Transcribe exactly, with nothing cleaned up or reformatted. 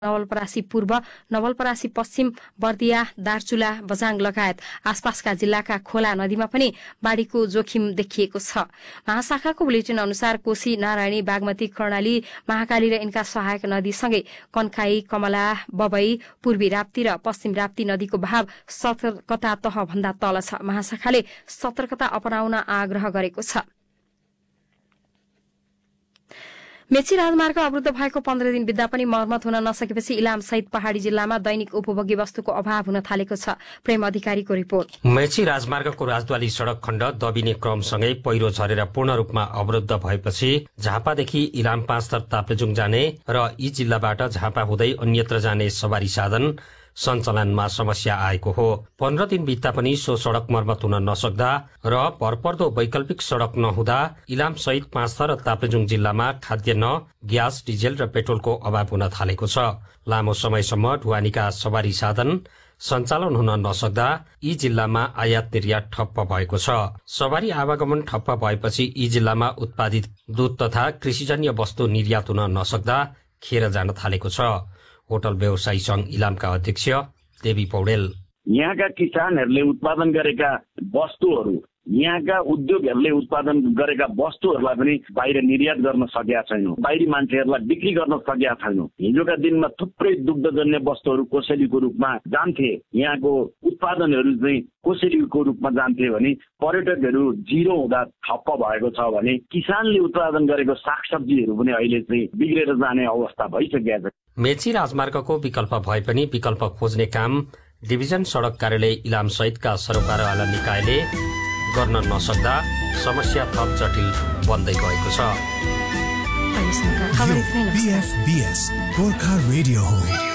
नवलपरासी पूर्व, नवलपरासी पश्चिम, बर्दिया, दार्चुला, बझाङ लगायत आसपासका जिल्लाका खोला नदीमा पनि बाढ़ीको जोखिम देखिएको छ। महाशाखाको बुलेटिन अनुसार कोशी, नारायणी, बागमती, कर्णाली, महाकाली र यिनका सहायक नदीसँगै कन्काई, कमला, बबई, पूर्वी राप्ती र पश्चिम राप्ती नदीको भाव सतर्कता तह भन्दा तल छ। महाशाखाले सतर्कता अपनाउन आग्रह गरेको छ। मेची राजमार्ग अवरुद्ध भएको पन्ध्र दिन बित्दा पनि मर्मत हुन नसकेपछि इलाम सहित पहाड़ी जिल्लामा दैनिक उपभोग्य वस्तुको अभाव हुन थालेको छ। प्रेम अधिकारीको रिपोर्ट। मेची राजमार्गको राजद्वारी सड़क खण्ड दबिने क्रमसँगै पहिरो झरेर पूर्ण रूपमा अवरुद्ध भएपछि झापादेखि इलाम पाँचथर ताप्लेजुङ जाने र यी जिल्लाबाट झापा हुँदै अन्यत्र जाने सवारी साधन सञ्चालनमा समस्या आएको हो। पन्ध्र दिन बित्दा पनि सो सड़क मर्मत हुन नसक्दा र भरपर्दो वैकल्पिक सड़क नहुँदा इलाम सहित पाँचथर र ताप्लेजुङ जिल्लामा खाद्यान्न, ग्यास, डिजेल र पेट्रोलको अभाव हुन थालेको छ। लामो समयसम्म ढुवानीका सवारी साधन सञ्चालन हुन नसक्दा यी जिल्लामा आयात निर्यात ठप्प भएको छ। सवारी आवागमन ठप्प भएपछि यी जिल्लामा उत्पादित दूध तथा कृषिजन्य वस्तु निर्यात हुन नसक्दा खेर जान थालेको छ। होटल व्यवसायी संघ इलामका अध्यक्ष देवी पौडेल। यहाँका किसानहरूले उत्पादन गरेका वस्तुहरू, यहाँका उद्योगहरूले उत्पादन गरेका वस्तुहरूलाई पनि बाहिर निर्यात गर्न सकेका छैनौं। बाहिरी मान्छेहरूलाई बिक्री गर्न सकेका छैनौं। हिजोका दिनमा थुप्रै दुग्धजन्य वस्तुहरू कोसेलीको रूपमा जान्थे, यहाँको उत्पादनहरू चाहिँ कोसेलीको रूपमा जान्थे भने पर्यटकहरू जिरो हुँदा ठप्प भएको छ भने किसानले उत्पादन गरेको सागसब्जीहरू पनि अहिले चाहिँ बिग्रेर जाने अवस्था भइसकेको छ। मेची राजमार्गको विकल्प भए पनि विकल्प खोज्ने काम डिभिजन सड़क कार्यालय इलाम सहितका सरोकारवाला निकायले गर्न नसक्दा समस्या थप जटिल बन्दै गएको छ। यो बीएफबीएस गोर्खा रेडियो हो।